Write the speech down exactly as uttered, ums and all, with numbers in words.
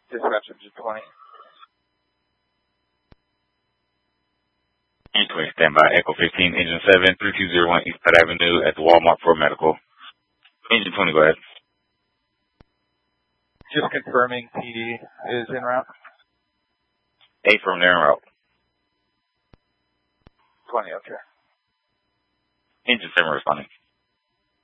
Dispatch engine twenty. Engine twenty, standby. Echo fifteen, engine seven, three two zero one East Pratt Avenue at the Walmart for medical. Engine twenty, go ahead. Just confirming P D is en route. A from there en route. twenty, okay. Engine seven responding.